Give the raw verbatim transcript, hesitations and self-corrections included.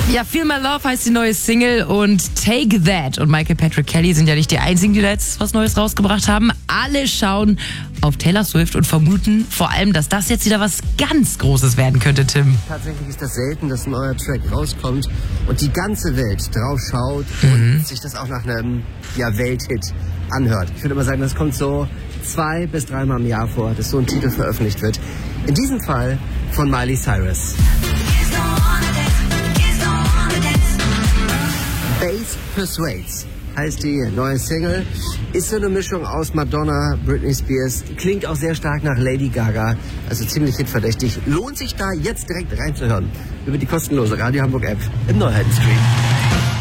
Ja, Feel My Love heißt die neue Single und Take That und Michael Patrick Kelly sind ja nicht die einzigen, die da jetzt was Neues rausgebracht haben. Alle schauen auf Taylor Swift und vermuten vor allem, dass das jetzt wieder was ganz Großes werden könnte, Tim. Tatsächlich ist das selten, dass ein neuer Track rauskommt und die ganze Welt drauf schaut Mhm. und sich das auch nach einem ja, Welthit anhört. Ich würde immer sagen, das kommt so zwei bis dreimal im Jahr vor, dass so ein Titel veröffentlicht wird. In diesem Fall von Miley Cyrus. Bass Persuades heißt die neue Single. Ist so eine Mischung aus Madonna, Britney Spears. Klingt auch sehr stark nach Lady Gaga. Also ziemlich hitverdächtig. Lohnt sich da jetzt direkt reinzuhören. Über die kostenlose Radio Hamburg App im Neuheitenstream.